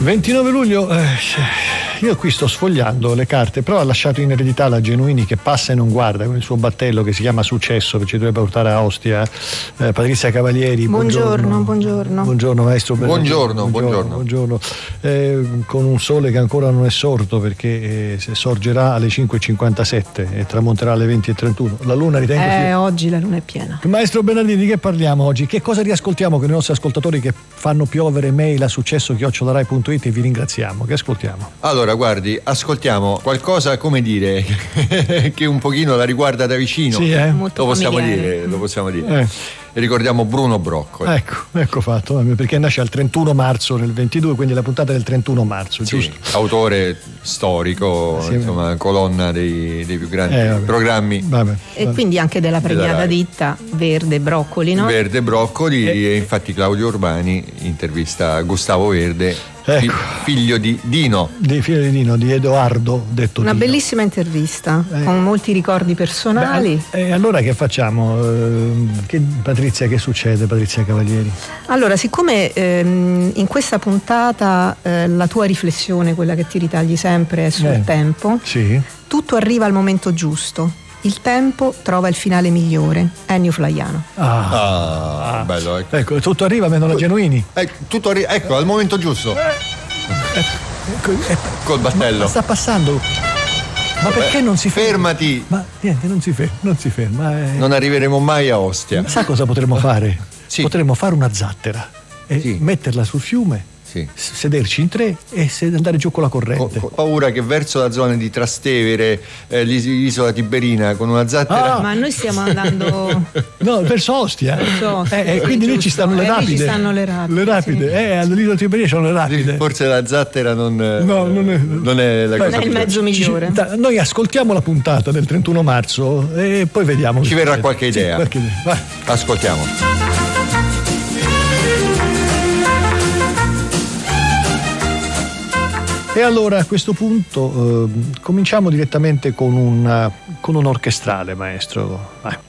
29 luglio, io qui sto sfogliando le carte, però ha lasciato in eredità la Genuini che passa e non guarda con il suo battello che si chiama Successo, che ci dovrebbe portare a Ostia. Patrizia Cavalieri, buongiorno. Buongiorno maestro Bernardini. Buongiorno. Con un sole che ancora non è sorto perché sorgerà alle 5:57 e tramonterà alle 20:31. La luna ritengo oggi la luna è piena. Maestro Bernardini, di che parliamo oggi? Che cosa riascoltiamo con i nostri ascoltatori che fanno piovere mail a successo@rai.it e vi ringraziamo? Che ascoltiamo? Allora, guardi, ascoltiamo qualcosa, come dire, che un pochino la riguarda da vicino. Sì, lo possiamo dire. Ricordiamo Bruno Broccoli. Ecco fatto, perché nasce al 31 marzo del 22, quindi la puntata del 31 marzo, sì, giusto? Autore storico, sì, insomma, colonna dei più grandi programmi. E quindi anche della premiata ditta Verde Broccoli, no? Verde Broccoli, e infatti Claudio Urbani intervista Gustavo Verde. Figlio di Dino. Figlio di Dino, di Edoardo, detto Una Dino. Bellissima intervista, con molti ricordi personali. Allora che facciamo? Patrizia, che succede, Patrizia Cavalieri? Allora, siccome in questa puntata la tua riflessione, quella che ti ritagli sempre, è sul tempo, sì. Tutto arriva al momento giusto. Il tempo trova il finale migliore. Ennio Flaiano. Bello, ecco, tutto arriva meno la Genuini. Tutto ecco, al momento giusto. Col battello. Ma sta passando. Ma perché non si ferma? Fermati. Ma niente, non si ferma. Non arriveremo mai a Ostia. Sa cosa potremmo fare? Sì. Potremmo fare una zattera e metterla sul fiume. Sì. Sederci in tre e andare giù con la corrente. Ho paura che verso la zona di Trastevere, l'isola Tiberina, con una zattera. Ma noi stiamo andando verso Ostia. Quindi lì ci stanno le rapide. Ci stanno le rapide. Sì. All'isola Tiberina ci sono le rapide. Forse la zattera non è la cosa. Non è il mezzo migliore. Noi ascoltiamo la puntata del 31 marzo e poi vediamo. Ci verrà qualche idea. Vai. Ascoltiamo. E allora a questo punto cominciamo direttamente con un orchestrale, maestro.